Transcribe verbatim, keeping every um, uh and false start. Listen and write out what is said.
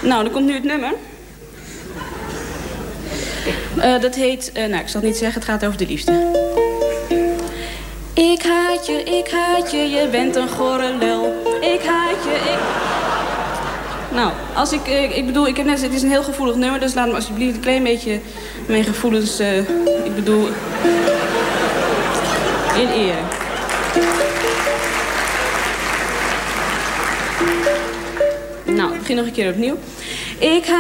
Nou, dan komt nu het nummer. Uh, dat heet... Uh, nou, ik zal het niet zeggen, het gaat over de liefde. Ik haat je, ik haat je, je bent een gore lul. Ik haat je, ik... Nou, als ik... Ik, ik bedoel, ik heb net gezegd, het is een heel gevoelig nummer... dus laat me alsjeblieft een klein beetje mijn gevoelens... Uh, ik bedoel... in ere. Nou, ik begin nog een keer opnieuw. Ik haat